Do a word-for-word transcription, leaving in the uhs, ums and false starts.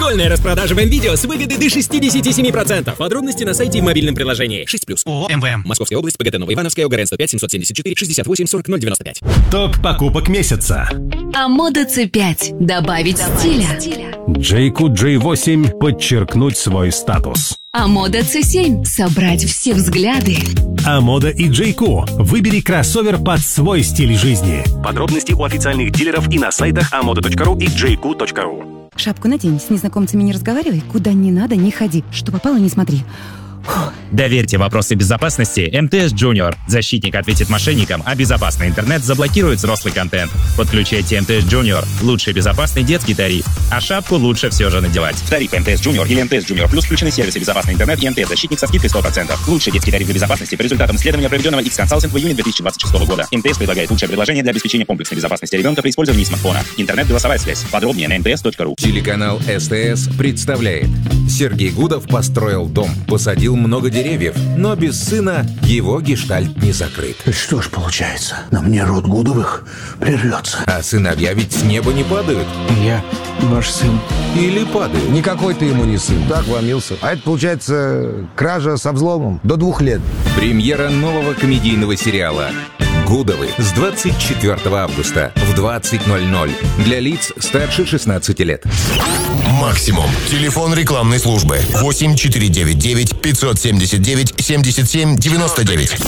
Прикольная распродажа в МВидео с выгодой до шестьдесят семь процентов. Подробности на сайте и в мобильном приложении. шесть плюс. ООО МВМ. Московская область, ПГТ Новоивановская, ОГРН сто пять семьсот семьдесят четыре шестьдесят восемь сорок ноль девяносто пять. Топ покупок месяца. Амода си пять. Добавить стиля. Джейку джей восемь. Подчеркнуть свой статус. Амода си семь. Собрать все взгляды. Амода и Джейку. Выбери кроссовер под свой стиль жизни. Подробности у официальных дилеров и на сайтах амода точка ру и джейку точка ру. Шапку надень, с незнакомцами не разговаривай, куда не надо, не ходи. Что попало, не смотри. Фух. Доверьте вопросы безопасности эм тэ эс Junior. Защитник ответит мошенникам, а безопасный интернет заблокирует взрослый контент. Подключайте эм тэ эс Junior. Лучший безопасный детский тариф. А шапку лучше все же надевать. В тариф эм тэ эс Junior или эм тэ эс Junior Plus включены сервисы безопасный интернет и эм тэ эс Защитник со скидкой сто процентов. Лучший детский тариф для безопасности по результатам исследования, проведенного X-Consulting в июне две тысячи двадцать шестого года. эм тэ эс предлагает лучшее предложение для обеспечения комплексной безопасности ребенка при использовании смартфона. Интернет-голосовая связь. Подробнее на эм тэ эс точка ру. Телеканал эс тэ эс представляет. Сергей Гудов построил дом, посадил много деревьев, но без сына его гештальт не закрыт. Что ж получается, на мне род Гудовых прервется. А сыновья ведь с неба не падают. Я ваш сын. Или падают. Никакой ты ему не сын. Так вломился. А это получается кража со взломом до двух лет. Премьера нового комедийного сериала «Гудовы» с двадцать четвёртого августа в двадцать ноль ноль для лиц старше шестнадцати лет. Максимум. Телефон рекламной службы восемь четыре девять девять пятьсот семьдесят девять семьдесят семь девяносто девять.